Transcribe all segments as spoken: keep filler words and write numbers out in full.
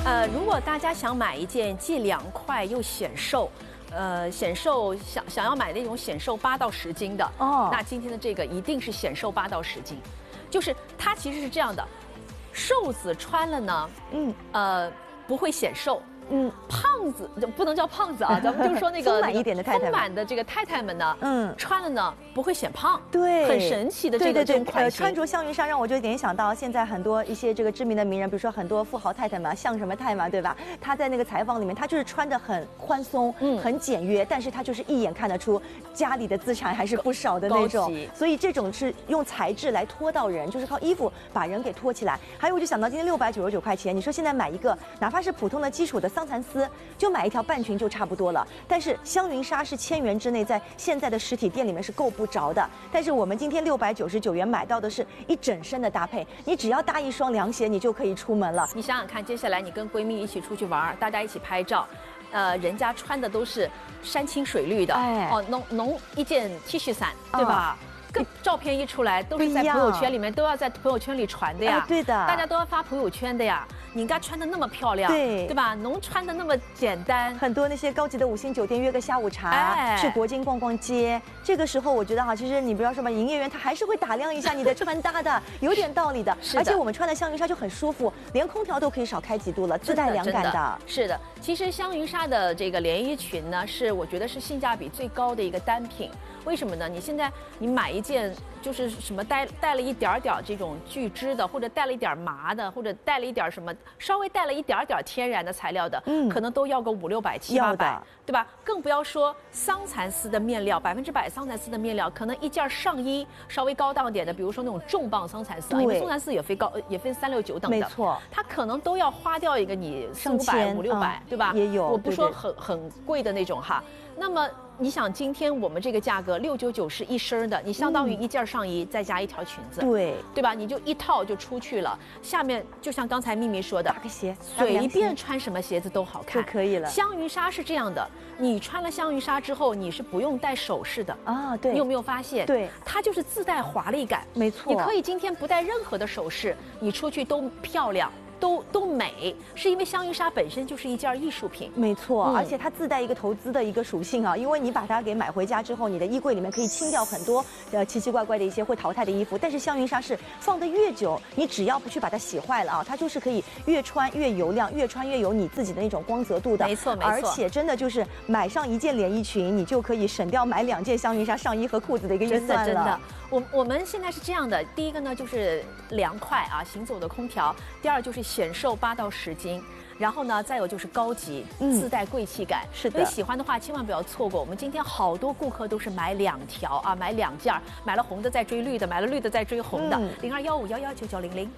呃，如果大家想买一件既凉快又显瘦，呃，显瘦想想要买那种显瘦八到十斤的哦，那今天的这个一定是显瘦八到十斤，就是它其实是这样的，瘦子穿了呢，嗯，呃，不会显瘦。嗯，胖子就不能叫胖子啊，咱们就说那个丰满一点的太太， 丰满的这个太太们呢，嗯，穿了呢不会显胖， 对， 很神奇的这个这种款型。 穿着香云纱让我就联想到现在很多一些这个知名的名人，比如说很多富豪太太嘛，像什么太嘛，对吧？他在那个采访里面，他就是穿着很宽松，嗯，很简约，但是他就是一眼看得出家里的资产还是不少的那种。所以这种是用材质来拖到人，就是靠衣服把人给拖起来。还有我就想到今天六百九十九块钱，你说现在买一个哪怕是普通的基础的桑蚕丝，就买一条半裙就差不多了。但是香云纱是千元之内，在现在的实体店里面是够不着的。但是我们今天六百九十九元买到的是一整身的搭配，你只要搭一双凉鞋，你就可以出门了。 你想想看，接下来你跟闺蜜一起出去玩，大家一起拍照，呃，人家穿的都是山清水绿的，哎，哦，浓浓一件 T 恤衫，对吧？哦，个照片一出来，都是在朋友圈里面，都要在朋友圈里传的呀。 哎，对的， 大家都要发朋友圈的呀。你应该穿的那么漂亮，对对吧？侬穿的那么简单， 很多那些高级的五星酒店约个下午茶，哎，去国金逛逛街。这个时候我觉得哈，其实你不要说嘛，营业员他还是会打量一下你的穿搭的，有点道理的。 是的， 而且我们穿的香云纱就很舒服，连空调都可以少开几度了，自带凉感的。 是的，其实香云纱的这个连衣裙呢，是我觉得是性价比最高的一个单品。为什么呢？你现在你买一件就是什么带带了一点点这种聚酯的，或者带了一点麻的，或者带了一点什么稍微带了一点点天然的材料的，嗯，可能都要个五六百七八百，对吧？更不要说桑蚕丝的面料，百分之百桑蚕丝的面料，可能一件上衣稍微高档点的，比如说那种重磅桑蚕丝啊，因为桑蚕丝也分高也分三六九等的， 没错， 它可能都要花掉一个你四五百五六百，对吧？ 也有， 我不说很很贵的那种哈。那么你想，今天我们这个价格六九九是一身的，你相当于一件上衣再加一条裙子， 对对吧？你就一套就出去了。下面就像刚才秘密说的， 搭个鞋， 随便穿什么鞋子都好看就可以了。 香云纱是这样的，你穿了香云纱之后，你是不用戴首饰的啊。对， 你有没有发现？ 对， 它就是自带华丽感。 没错， 你可以今天不戴任何的首饰，你出去都漂亮。都都美，是因为香云纱本身就是一件艺术品， 没错，嗯，而且它自带一个投资的一个属性啊，因为你把它给买回家之后，你的衣柜里面可以清掉很多呃奇奇怪怪的一些会淘汰的衣服，但是香云纱是放得越久，你只要不去把它洗坏了啊，它就是可以越穿越油亮，越穿越有你自己的那种光泽度的， 没错没错， 而且真的就是买上一件连衣裙，你就可以省掉买两件香云纱上衣和裤子的一个预算了。 真的真的，我我们现在是这样的，第一个呢就是凉快啊，行走的空调，第二就是显瘦八到十斤，然后呢，再有就是高级，嗯，自带贵气感。 是的， 所以喜欢的话千万不要错过。我们今天好多顾客都是买两条啊，买两件，买了红的再追绿的，买了绿的再追红的。零二幺五幺幺九九零零。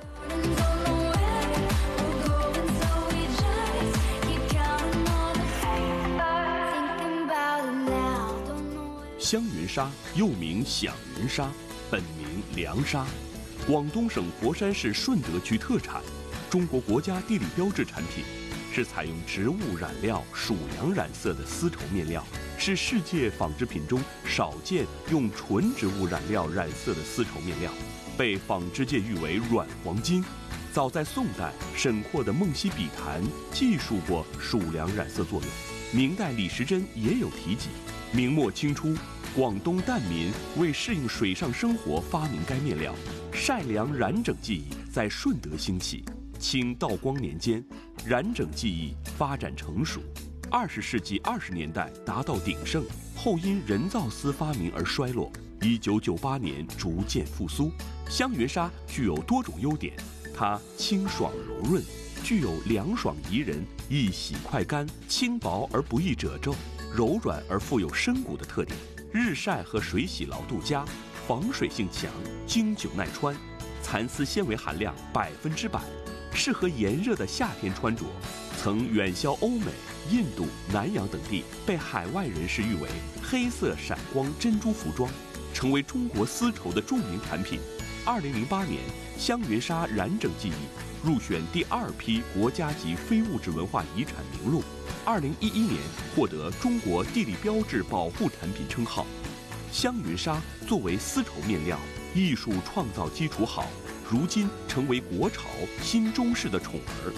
香云纱又名响云纱，本名凉纱，广东省佛山市顺德区特产。中国国家地理标志产品，是采用植物染料属羊染色的丝绸面料，是世界纺织品中少见用纯植物染料染色的丝绸面料，被纺织界誉为软黄金。早在宋代，沈括的《梦溪笔谈》记述过属良染色作用，明代李时珍也有提及。明末清初，广东疍民为适应水上生活发明该面料，晒凉染整技艺在顺德兴起。清道光年间，染整技艺发展成熟，二十世纪二十年代达到鼎盛，后因人造丝发明而衰落。一九九八年逐渐复苏。香云纱具有多种优点，它清爽柔润，具有凉爽宜人、易洗快干、轻薄而不易褶皱、柔软而富有深骨的特点。日晒和水洗牢度佳，防水性强，经久耐穿，蚕丝纤维含量百分之百。适合炎热的夏天穿着，曾远销欧美、印度、南洋等地，被海外人士誉为黑色闪光珍珠服装，成为中国丝绸的著名产品。二零零八年，香云纱染整技艺入选第二批国家级非物质文化遗产名录。二零一一年获得中国地理标志保护产品称号。香云纱作为丝绸面料，艺术创造基础好，如今成为国潮新中式的宠儿。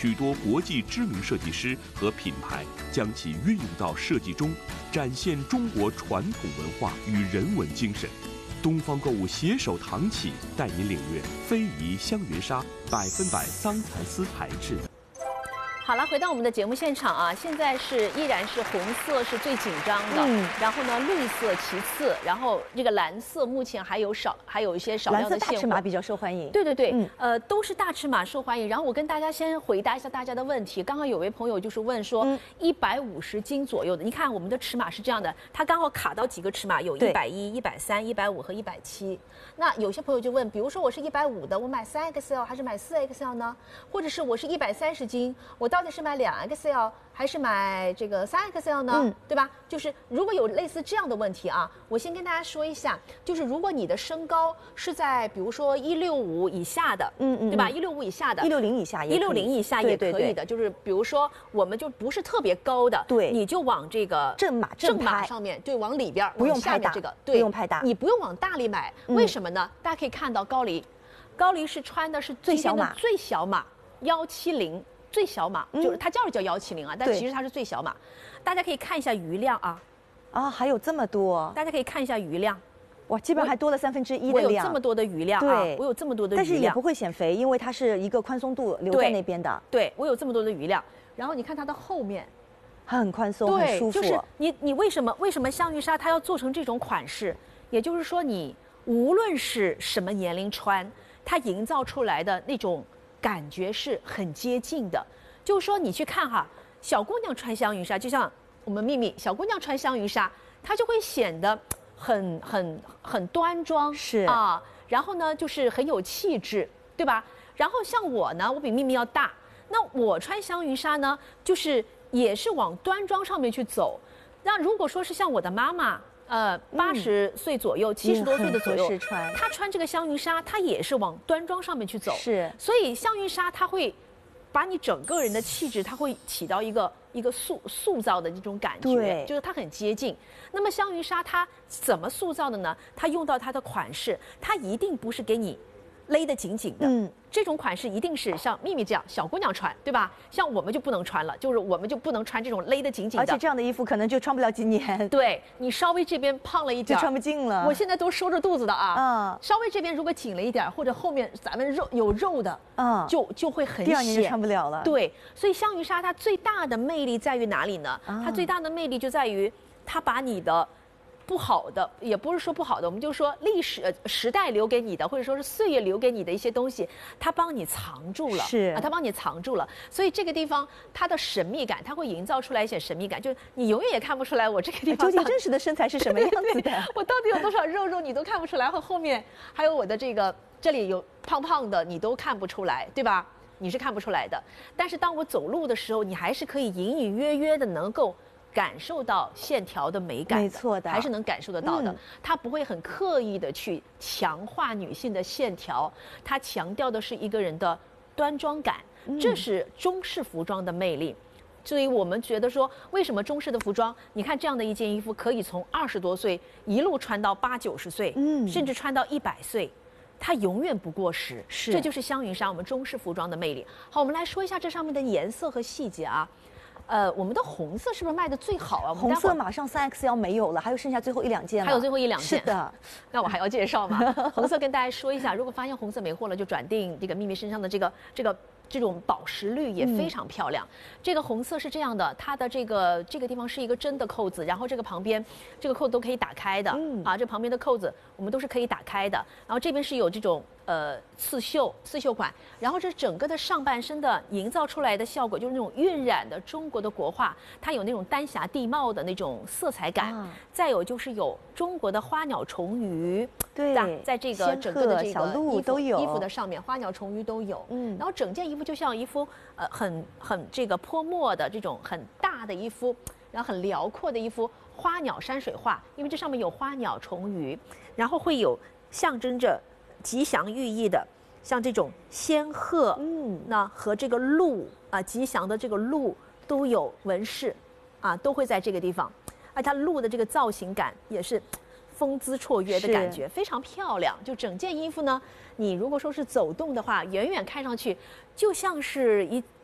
许多国际知名设计师和品牌将其运用到设计中，展现中国传统文化与人文精神。东方购物携手唐启，带您领略非遗香云纱百分百桑蚕丝材质。 好了，回到我们的节目现场啊，现在是依然是红色是最紧张的，嗯，然后呢绿色其次，然后这个蓝色目前还有少还有一些少量的现货。 蓝色大尺码比较受欢迎。 对对对，嗯、呃，都是大尺码受欢迎。然后我跟大家先回答一下大家的问题。刚刚有位朋友就是问说，一百五十斤左右的，你看我们的尺码是这样的，它刚好卡到几个尺码，有一百一、一百三、一百五和一百七。那有些朋友就问，比如说我是一百五的，我买三 X L 还是买四 X L 呢？或者是我是一百三十斤，我到底是买两 X L 还是买这个三 X L 呢？嗯，对吧？就是如果有类似这样的问题啊，我先跟大家说一下，就是如果你的身高是在比如说一六五以下的，嗯嗯，对吧？一六五以下的， 一六零以下也， 一六零以下也可以的。就是比如说我们就不是特别高的， 对， 你就往这个正码正码上面，对，往里边不用拍大这个， 对，不用拍大， 你不用往大里买，为什么呢？大家可以看到高黎，高黎是穿的是最小码， 最小码幺七零。最小码、嗯、就是它叫是叫幺七零啊，但其实它是最小码。大家可以看一下余量啊， 啊，还有这么多。 大家可以看一下余量， 哇，基本上还多了三分之一的量。 我有这么多的余量啊，我有这么多的余量， 但是也不会显肥，因为它是一个宽松度留在那边的。 对，我有这么多的余量。然后你看它的后面， 很宽松，很舒服。 就是你你为什么为什么香云纱它要做成这种款式？也就是说，你无论是什么年龄穿，它营造出来的那种感觉是很接近的。就是说，你去看哈，小姑娘穿香云纱，就像我们秘密小姑娘穿香云纱，她就会显得很很很端庄， 是啊，然后呢，就是很有气质，对吧？然后像我呢，我比秘密要大，那我穿香云纱呢，就是也是往端庄上面去走。那如果说是像我的妈妈，呃，八十岁左右、七十多岁的左右，她穿这个香云纱，她也是往端庄上面去走。 是， 所以香云纱它会把你整个人的气质，它会起到一个一个塑塑造的这种感觉，就是它很接近。那么香云纱它怎么塑造的呢？它用到它的款式，它一定不是给你勒得紧紧的。嗯，这种款式一定是像秘密这样小姑娘穿，对吧？像我们就不能穿了，就是我们就不能穿这种勒得紧紧的。 而且这样的衣服可能就穿不了几年。 对，你稍微这边胖了一点， 就穿不进了。 我现在都收着肚子的啊，嗯，稍微这边如果紧了一点，或者后面咱们肉有肉的，嗯，就就会很显。 第二年就穿不了了。 对，所以香云纱它最大的魅力在于哪里呢？它最大的魅力就在于它把你的不好的，也不是说不好的，我们就说历史时代留给你的，或者说是岁月留给你的一些东西，它帮你藏住了， 是啊，它帮你藏住了。所以这个地方它的神秘感，它会营造出来一些神秘感，就是你永远也看不出来我这个地方究竟真实的身材是什么样子的， 对对对，我到底有多少肉肉你都看不出来，和后面还有我的这个这里有胖胖的你都看不出来，对吧？你是看不出来的。但是当我走路的时候，你还是可以隐隐约约的能够感受到线条的美感， 没错的， 还是能感受得到的。嗯、它不会很刻意的去强化女性的线条，它强调的是一个人的端庄感，嗯、这是中式服装的魅力。所以我们觉得说，为什么中式的服装，你看这样的一件衣服，可以从二十多岁一路穿到八九十岁，嗯，甚至穿到一百岁。它永远不过时， 是， 这就是香云纱我们中式服装的魅力。好，我们来说一下这上面的颜色和细节啊。呃，我们的红色是不是卖的最好啊？ 红色马上三 X L 没有了，还有剩下最后一两件了。 还有最后一两件。 是的， 那我还要介绍吗？红色跟大家说一下，如果发现红色没货了，就转订这个秘密身上的这个这个。这种宝石绿也非常漂亮。嗯、这个红色是这样的，它的这个这个地方是一个针的扣子，然后这个旁边这个扣子都可以打开的。嗯、啊，这旁边的扣子我们都是可以打开的。然后这边是有这种呃刺绣刺绣款，然后这整个的上半身的营造出来的效果就是那种晕染的中国的国画，它有那种丹霞地貌的那种色彩感。啊、再有就是有中国的花鸟虫鱼， 对， 在这个整个的这个衣服都有衣服的上面，花鸟虫鱼都有。嗯，然后整件衣服就像一幅呃很很这个泼墨的这种很大的一幅，然后很辽阔的一幅花鸟山水画，因为这上面有花鸟虫鱼，然后会有象征着吉祥寓意的，像这种仙鹤，嗯，那和这个鹿啊，吉祥的这个鹿都有纹饰，啊，都会在这个地方，而它鹿的这个造型感也是风姿绰约的感觉，非常漂亮。就整件衣服呢，你如果说是走动的话，远远看上去就像是一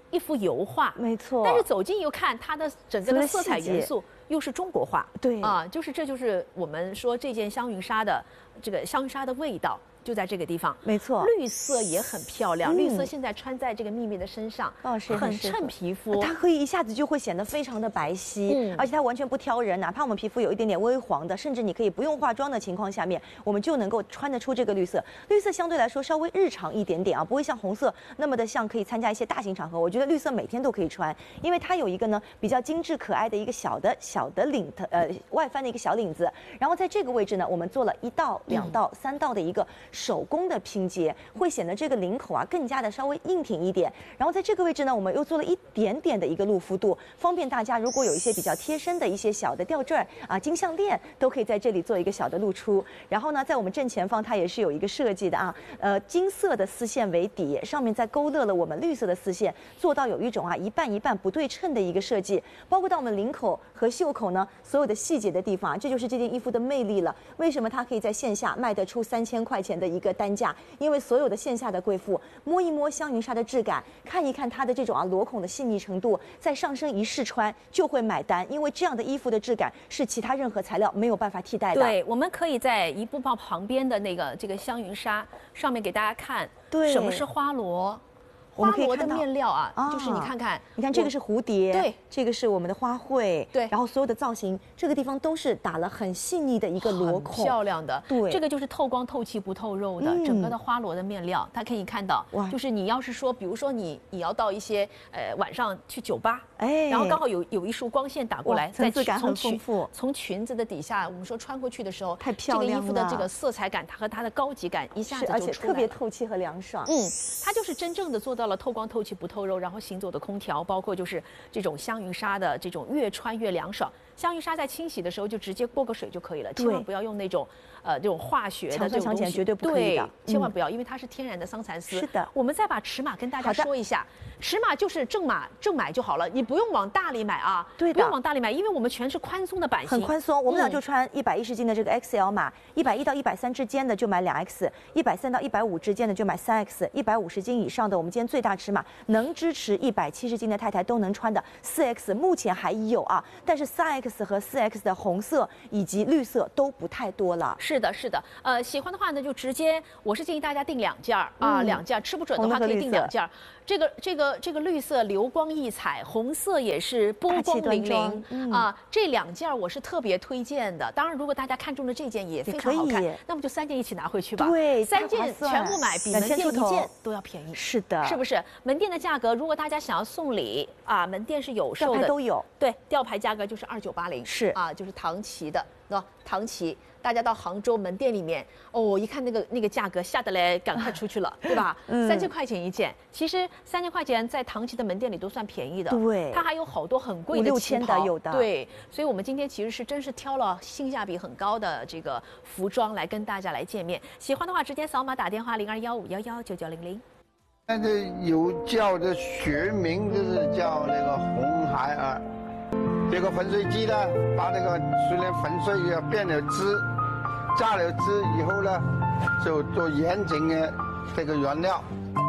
一幅油画， 没错。 但是走近又看它的整个的色彩元素又是中国画， 对啊，就是这就是我们说这件香云纱的这个香云纱的味道。就在这个地方， 没错， 绿色也很漂亮。嗯、绿色现在穿在这个秘密的身上， 哦，是很衬皮肤。 它可以一下子就会显得非常的白皙，嗯，而且它完全不挑人，哪怕我们皮肤有一点点微黄的，甚至你可以不用化妆的情况下面，我们就能够穿得出这个绿色。绿色相对来说稍微日常一点点啊，不会像红色那么的像可以参加一些大型场合。我觉得绿色每天都可以穿，因为它有一个呢比较精致可爱的一个小的小的领的呃外翻的一个小领子，然后在这个位置呢，我们做了一道、两道、嗯、三道的一个手工的拼。拼接会显得这个领口啊更加的稍微硬挺一点，然后在这个位置呢，我们又做了一点点的一个露肤度，方便大家如果有一些比较贴身的一些小的吊坠啊、金项链，都可以在这里做一个小的露出。然后呢，在我们正前方它也是有一个设计的啊，呃，金色的丝线为底，上面再勾勒了我们绿色的丝线，做到有一种啊一半一半不对称的一个设计，包括到我们领口和袖口呢，所有的细节的地方，这就是这件衣服的魅力了。为什么它可以在线下卖得出三千块钱的一个单价？因为所有的线下的贵妇摸一摸香云纱的质感，看一看它的这种啊裸孔的细腻程度，在上身一试穿就会买单，因为这样的衣服的质感是其他任何材料没有办法替代的。 对，我们可以在一步报旁边的那个这个香云纱上面给大家看， 对， 什么是花螺。花螺的面料啊，啊就是你看看， 你看这个是蝴蝶， 对， 这个是我们的花卉， 对， 然后所有的造型，这个地方都是打了很细腻的一个螺孔， 漂亮的， 对， 这个就是透光透气不透肉的，嗯、整个的花螺的面料，它可以看到，哇，就是你要是说，比如说你你要到一些呃晚上去酒吧，哎，然后刚好有有一束光线打过来， 层次感很丰富， 从裙子的底下，我们说穿过去的时候， 太漂亮了， 这个衣服的这个色彩感，它和它的高级感一下子就出来了， 而且特别透气和凉爽， 嗯，它就是真正的做到了透光透气不透肉，然后行走的空调，包括就是这种香云纱的这种越穿越凉爽。香云纱在清洗的时候就直接过个水就可以了，千万不要用那种呃这种化学的这种东西， 绝对不可以的， 对，千万不要，因为它是天然的桑蚕丝。 是的， 我们再把尺码跟大家说一下，尺码就是正码正买就好了，你不用往大里买啊， 对的， 不用往大里买，因为我们全是宽松的版型， 很宽松。我们俩就穿一百一十斤的这个 X L 码，一百一到一百三之间的就买两 X， 一百三到一百五之间的就买三 X， 一百五十斤以上的我们今天最大尺码能支持一百七十斤的太太都能穿的四 X， 目前还有啊，但是三 X 和四 X的红色以及绿色都不太多了。 是的，是的，呃，喜欢的话呢就直接，我是建议大家订两件儿啊，两件，吃不准的话可以订两件。这个这个这个绿色流光溢彩，红色也是波光粼粼、嗯、啊，这两件我是特别推荐的。当然，如果大家看中了这件也非常好看，那么就三件一起拿回去吧。 对， 三件全部买比门店一件都要便宜。 是的， 是不是？门店的价格，如果大家想要送礼啊，门店是有售的， 吊牌都有。 对，吊牌价格就是二九八零， 是啊，就是唐奇的，喏，唐奇。大家到杭州门店里面，哦，一看那个那个价格，吓得来赶快出去了，对吧？嗯，三千块钱一件，其实三千块钱在唐奇的门店里都算便宜的。 对， 它还有好多很贵的六千的有的。 对，所以我们今天其实是真是挑了性价比很高的这个服装来跟大家来见面。喜欢的话直接扫码打电话零二幺五幺幺九九零零。 那个有叫的学名就是叫那个红孩儿。这个粉水机呢，把那个虽然粉水也变了质，加了汁以后呢，就做严谨的这个原料。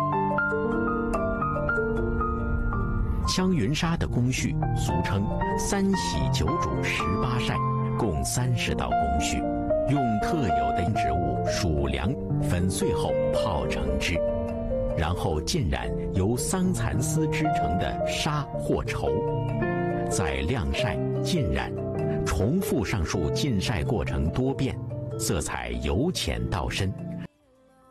香云纱的工序俗称三洗九煮十八晒，共三十道工序，用特有的植物薯粮粉碎后泡成汁，然后浸染由桑蚕丝织成的纱或绸。再晾晒、浸染，重复上述浸晒过程多遍，色彩由浅到深。